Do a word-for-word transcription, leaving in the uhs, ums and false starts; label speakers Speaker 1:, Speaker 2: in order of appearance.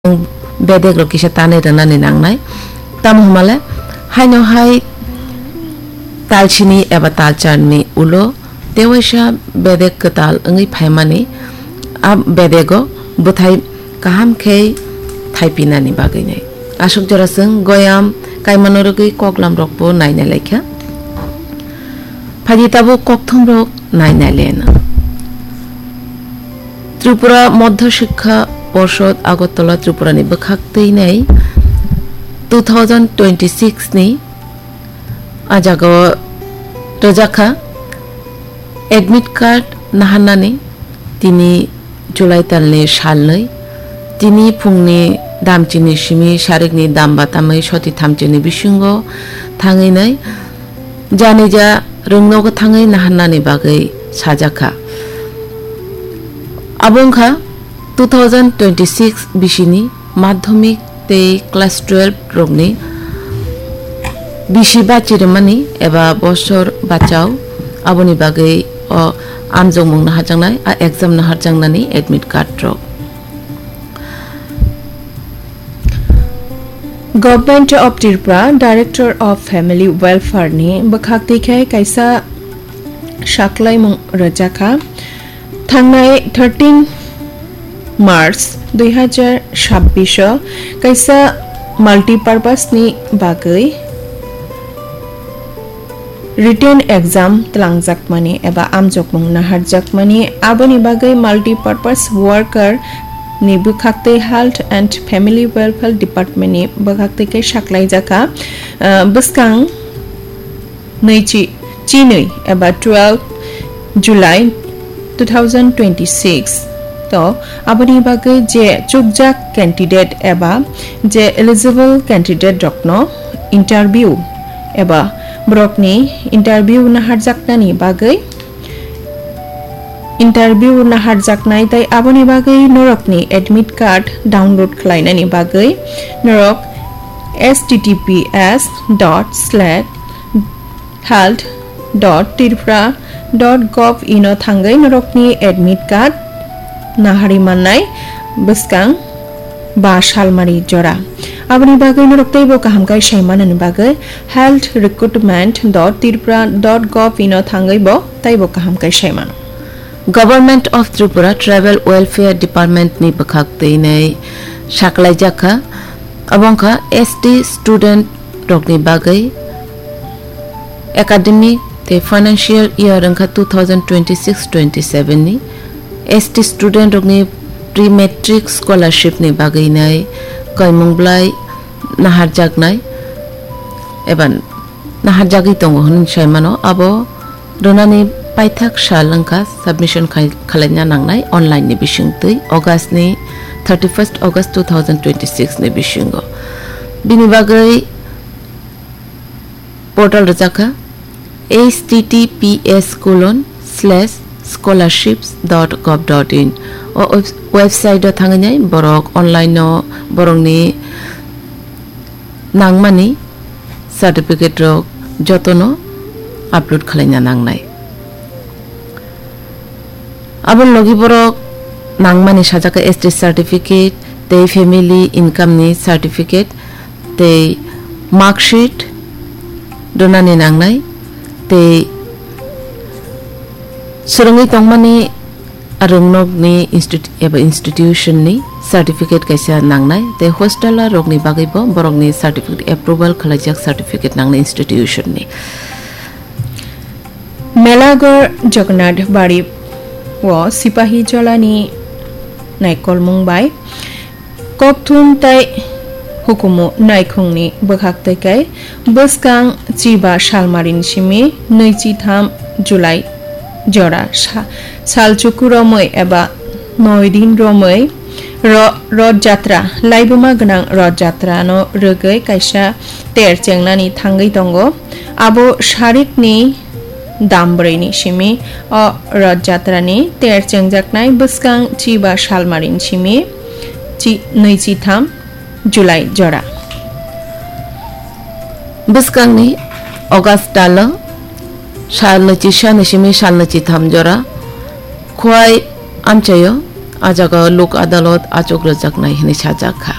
Speaker 1: bedek ro kisa tane rana ni nangnai tam humale haino hai talchini eba talcharni ulo tewasha bedek katal angi phaimani ab bedego buthai kaham khei thaipinani bagai asuk jorasung goyam kaimanorogi koklam rokbo naina lekha phajitabu kokthum rok naina lena Tripura Madhya Shikha Porshod Agartala Tripura ni bakhaktei nei twenty twenty-six ni ajago rajaka admit card nahanani tini July talne shalnai tini phungni damchini shimi sharikni damba tamai shoti thamchini bisungo thangai nai janija rungnogo thangai nahanani bagai sajaka Abongkha twenty twenty-six bishini madhyamik tei class twelve rogni bishi bachirmani eba boshor bachao aboni bagai o amjongmung na hajangnai a exam na harjangnani admit card rok
Speaker 2: Government of Tripura Director of Family Welfare ni bakhakti khai kaisa shaklai mung rajaka Thangnai thirteen March twenty twenty-six kaisa multipurpose ni bagai written exam tlangjakmani eba amjokmung naharjakmani aboni bagai multipurpose worker ni bukhakte Health and Family Welfare Department ni bukhakte ke shaklai jaka buskang neichi chinui eba twelve July twenty twenty-six तो aboni bagai je chukjak candidate eba je eligible candidate dokno interview eba brokni interview na harjaknani bagai interview na harjaknai tai aboni bagai norokni admit card download khlainani bagai norok https dot slash health dot tripura dot gov ino thangai norokni admit card nahari mannai buskang ba shalmari jora aboni bagai noroktai bo kahamkai shaimanani bagai health recruitment dot tripura dot gov ino thangai bo tai bo kahamkai shaiman
Speaker 1: Government of Tripura Tribal Welfare Department ni bakhaktei nei shaklai jaka abongkha S T student rokni bagai academic the financial year angka twenty twenty-six twenty-seven ni S T student rokni pre-matric scholarship ni bagai nai kaimungblai naharjaknai eban naharjagi tongo hun shaimano abo ronani paithak shalangka submission khalanya nangnai online ni bisingtui August ni thirty-first August twenty twenty-six ni bisingo bini bagai portal rajaka https colon slash scholarships dot gov dot in o website o thangai borok online no borongni nangmani certificate rok jotono upload khalanya nangnai abon logi borok nangmani sajaka S T certificate te family income ni certificate te mark sheet donani nangnai te surungi tongmani arungnok ni institute eba institution ni certificate kaisa nangnai te hostel rokni bagai bo borokni certificate approval khalajak certificate nangnai institution ni
Speaker 2: Melagor Jagannath Bari wo Sipahi Jolani naikol mungbai kokthum tai hukumu naikhungni bakhaktai kai buskang chiba shalmarin shimi neichi tham July jora salchuku romoi eba nine din romoi rod jatra laibuma gnang rod jatra no regai kaisa ter chengnani thangai tongo abo sharikni dambreni shimi o rod jatra ni ter chengjaknai buskang chiba shalmarin shimi chi neichi tham July jora
Speaker 1: buskang ni August dalo shalna chi shani shimi shalna chi tham jora khwai amchayo ajaga lok adalat achok rajak nai hini sajak kha